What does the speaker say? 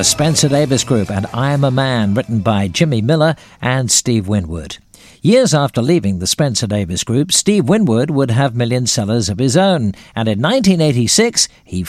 The Spencer Davis Group and I Am a Man, written by Jimmy Miller and Steve Winwood. Years after leaving the Spencer Davis Group, Steve Winwood would have million sellers of his own, and in 1986 he